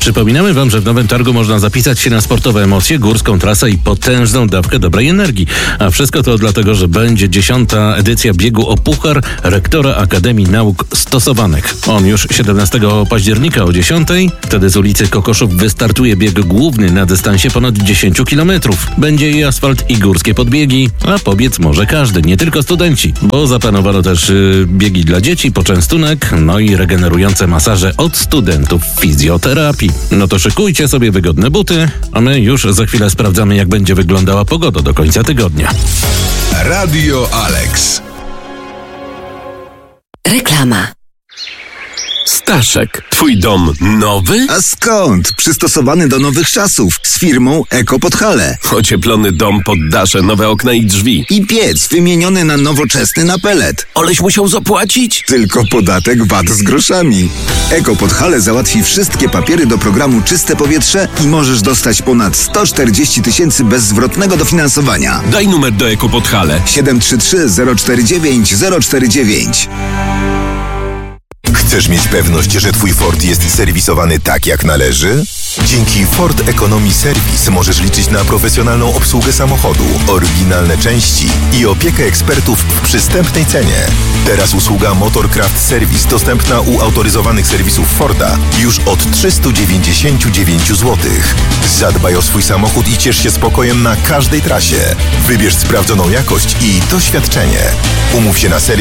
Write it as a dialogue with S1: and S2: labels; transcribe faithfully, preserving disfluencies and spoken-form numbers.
S1: Przypominamy Wam, że w Nowym Targu można zapisać się na sportowe emocje, górską trasę i potężną dawkę dobrej energii. A wszystko to dlatego, że będzie dziesiąta edycja biegu o Puchar rektora Akademii Nauk Stosowanych. On już siedemnastego października o dziesiątej. Wtedy z ulicy Kokoszów wystartuje bieg główny na dystansie ponad dziesięć kilometrów. Będzie i asfalt, i górskie podbiegi, a pobiec może każdy, nie tylko studenci, bo zaplanowano też yy, biegi dla dzieci, poczęstunek, no i regenerujące masaże od studentów fizjoterapii. No to szykujcie sobie wygodne buty, a my już za chwilę sprawdzamy, jak będzie wyglądała pogoda do końca tygodnia.
S2: Radio Alex.
S3: Reklama.
S4: Staszek, twój dom nowy?
S5: A skąd? Przystosowany do nowych czasów z firmą Eko Podhale.
S4: Ocieplony dom, poddasze, nowe okna i drzwi.
S5: I piec wymieniony na nowoczesny na pelet.
S4: Oleś musiał zapłacić?
S5: Tylko podatek V A T z groszami. Eko Podhale załatwi wszystkie papiery do programu Czyste Powietrze i możesz dostać ponad sto czterdzieści tysięcy bezzwrotnego dofinansowania.
S4: Daj numer do Eko Podhale.
S5: siedem trzy trzy zero cztery dziewięć zero cztery dziewięć.
S2: Chcesz mieć pewność, że twój Ford jest serwisowany tak, jak należy? Dzięki Ford Economy Service możesz liczyć na profesjonalną obsługę samochodu, oryginalne części i opiekę ekspertów w przystępnej cenie. Teraz usługa Motorcraft Service dostępna u autoryzowanych serwisów Forda już od trzysta dziewięćdziesiąt dziewięć złotych. Zadbaj o swój samochód i ciesz się spokojem na każdej trasie. Wybierz sprawdzoną jakość i doświadczenie. Umów się na serwis